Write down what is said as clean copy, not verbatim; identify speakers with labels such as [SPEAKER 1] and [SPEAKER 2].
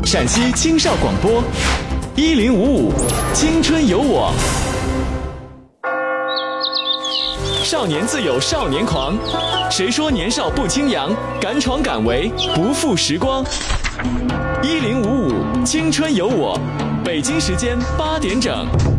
[SPEAKER 1] 陕西青少广播1055，青春有我。少年自有少年狂，谁说年少不轻扬？敢闯敢为，不负时光。1055，青春有我。北京时间8点整。